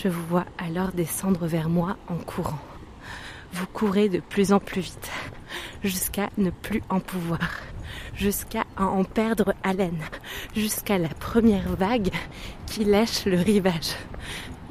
Je vous vois alors descendre vers moi en courant. Vous courez de plus en plus vite, jusqu'à ne plus en pouvoir, jusqu'à en perdre haleine, jusqu'à la première vague qui lèche le rivage.